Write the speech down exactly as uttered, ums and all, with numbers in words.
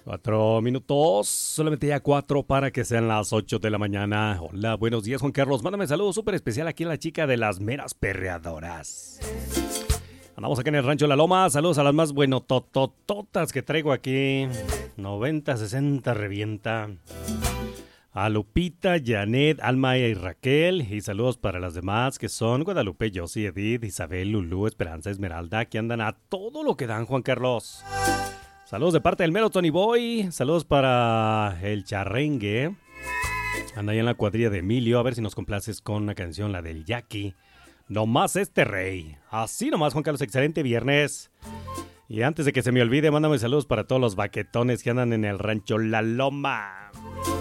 Cuatro minutos, solamente ya cuatro para que sean las ocho de la mañana. Hola, buenos días, Juan Carlos. Mándame saludos súper especial aquí a la chica de las meras perreadoras. Andamos aquí en el Rancho La Loma. Saludos a las más bueno totototas que traigo aquí. noventa, sesenta, revienta. A Lupita, Janet, Alma y Raquel. Y saludos para las demás que son Guadalupe, Josie, Edith, Isabel, Lulú, Esperanza, Esmeralda, que andan a todo lo que dan, Juan Carlos. Saludos de parte del mero Tony Boy. Saludos para el Charrengue. Anda ahí en la cuadrilla de Emilio. A ver si nos complaces con una canción, la del Jackie. Nomás este rey. Así nomás, Juan Carlos. Excelente viernes. Y antes de que se me olvide, mándame saludos para todos los baquetones que andan en el Rancho La Loma.